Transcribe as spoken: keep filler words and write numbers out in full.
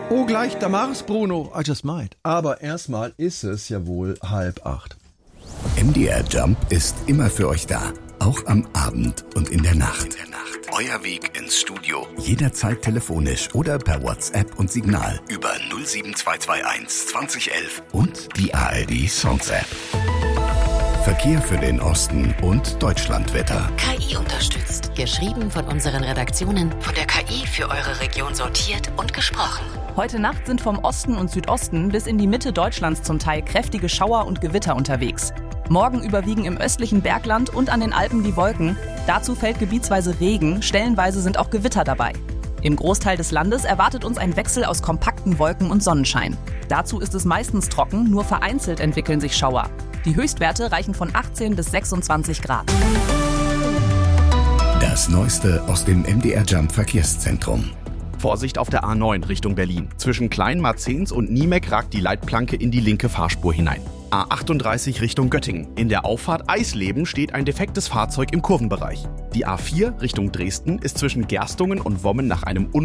Oh, gleich, da mach's, Bruno. I just might. Aber erstmal ist es ja wohl halb acht. M D R Jump ist immer für euch da. Auch am Abend und in der Nacht. In der Nacht. Euer Weg ins Studio. Jederzeit telefonisch oder per WhatsApp und Signal über null sieben zwei zwei eins zwanzig elf und die A R D Songs App. Verkehr für den Osten und Deutschlandwetter. K I unterstützt. Geschrieben von unseren Redaktionen. Von der K I für eure Region sortiert und gesprochen. Heute Nacht sind vom Osten und Südosten bis in die Mitte Deutschlands zum Teil kräftige Schauer und Gewitter unterwegs. Morgen überwiegen im östlichen Bergland und an den Alpen die Wolken. Dazu fällt gebietsweise Regen, stellenweise sind auch Gewitter dabei. Im Großteil des Landes erwartet uns ein Wechsel aus kompakten Wolken und Sonnenschein. Dazu ist es meistens trocken, nur vereinzelt entwickeln sich Schauer. Die Höchstwerte reichen von achtzehn bis sechsundzwanzig Grad. Das Neueste aus dem M D R Jump Verkehrszentrum. Vorsicht auf der A neun Richtung Berlin. Zwischen Kleinmarzens und Niemek ragt die Leitplanke in die linke Fahrspur hinein. A achtunddreißig Richtung Göttingen. In der Auffahrt Eisleben steht ein defektes Fahrzeug im Kurvenbereich. Die A vier Richtung Dresden ist zwischen Gerstungen und Wommen nach einem Unfall